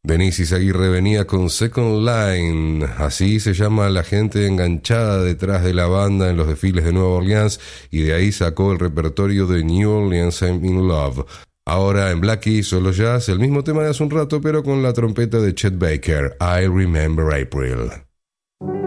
Denis Izaguirre venía con Second Line, así se llama la gente enganchada detrás de la banda en los desfiles de Nueva Orleans, y de ahí sacó el repertorio de New Orleans I'm in Love. Ahora en Blackie Solo Jazz, el mismo tema de hace un rato, pero con la trompeta de Chet Baker, I Remember April.